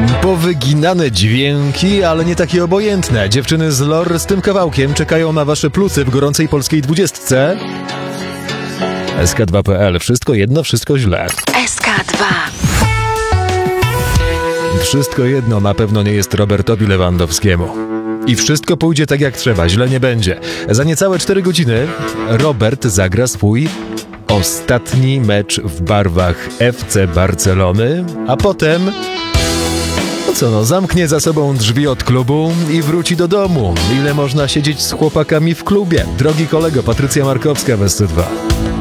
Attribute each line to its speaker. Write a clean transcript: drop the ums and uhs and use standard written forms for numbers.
Speaker 1: Powyginane dźwięki, ale nie takie obojętne. Dziewczyny z LOR z tym kawałkiem czekają na wasze plusy w gorącej polskiej 20. SK2.pl. Wszystko jedno, wszystko źle.
Speaker 2: SK2.
Speaker 1: Wszystko jedno na pewno nie jest Robertowi Lewandowskiemu. I wszystko pójdzie tak jak trzeba, źle nie będzie. Za niecałe 4 godziny Robert zagra swój ostatni mecz w barwach FC Barcelony, a potem... zamknie za sobą drzwi od klubu i wróci do domu. Ile można siedzieć z chłopakami w klubie? Drogi kolego, Patrycja Markowska w SC2.